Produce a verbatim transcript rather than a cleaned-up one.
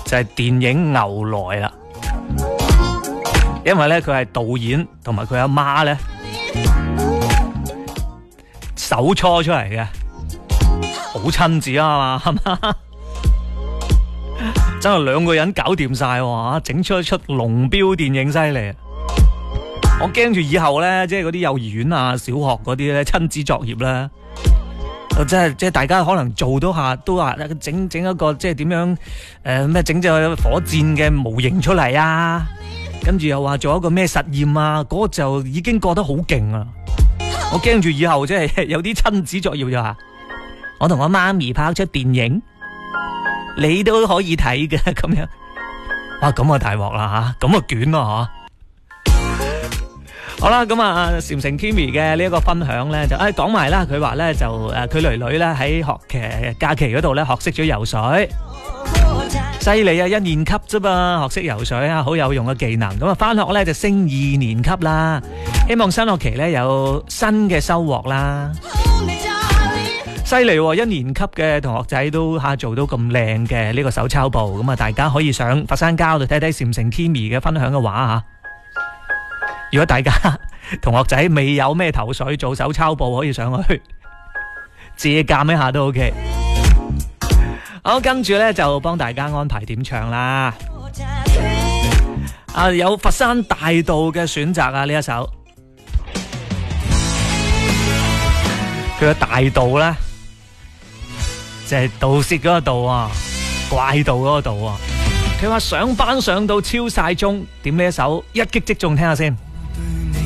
就係電影牛來啦。因為咧佢係導演同埋佢阿媽咧手搓出嚟嘅，好親子啊嘛，係嘛？真係兩個人搞掂晒喎，整出一出龍標電影犀利。我驚住以後咧，即係嗰啲幼兒園啊、小學嗰啲咧親子作業咧，即係即係大家可能做到下都話整整一個即係點樣誒咩整隻火箭嘅模型出嚟啊！跟住又話做一個咩實驗啊，嗰、那個就已經覺得好勁啊！我驚住以後即係有啲親子作業就話，我同我媽咪拍出電影，你都可以睇嘅咁樣。哇，咁啊大鑊啦吓，咁啊捲啦吓。好啦，咁啊禪城 Kimi 嘅呢一個分享咧，就誒講埋啦。佢話咧就誒佢女女咧喺學期假期嗰度咧學識咗游水。犀利啊！一年級啫嘛，學識游水啊，好有用嘅技能。咁啊，翻學咧就升二年級啦。希望新學期咧有新嘅收穫啦。犀利喎！一年級嘅同學仔都吓做到咁靚嘅呢個手抄部。咁啊，大家可以上佛山膠度睇睇禪城 Timmy 嘅分享嘅話吓。如果大家同學仔未有咩頭緒做手抄部，可以上去借鑒一下都 OK。好，跟住咧就幫大家安排點唱啦。啊，有佛山大道嘅選擇啊，呢一首。佢嘅大道咧，就係盜竊嗰個道啊，怪盜嗰個道啊。佢話上班上到超晒鐘，點呢一首一擊即中，聽下先。